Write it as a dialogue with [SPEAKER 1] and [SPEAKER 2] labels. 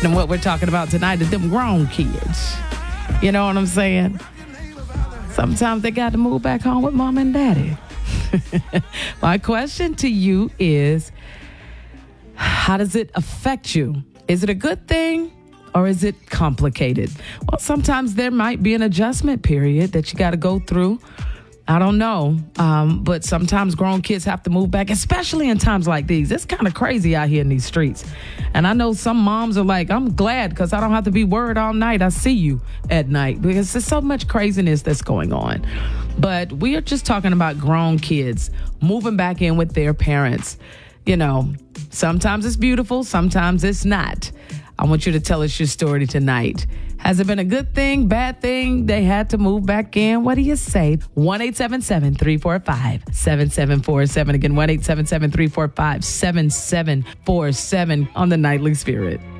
[SPEAKER 1] And what we're talking about tonight is them grown kids. You know what I'm saying? Sometimes they got to move back home with mom and daddy. My question to you is, how does it affect you? Is it a good thing or is it complicated? Well, sometimes there might be an adjustment period that you got to go through. I don't know. But sometimes grown kids have to move back, especially in times like these. It's kind of crazy out here in these streets. And I know some moms are like, I'm glad because I don't have to be worried all night. I see you at night because there's so much craziness that's going on. But we are just talking about grown kids moving back in with their parents. You know, sometimes it's beautiful, sometimes it's not. I want you to tell us your story tonight. Has it been a good thing, bad thing? They had to move back in. What do you say? 1-877-345-7747. Again, 1-877-345-7747 on the Nightly Spirit.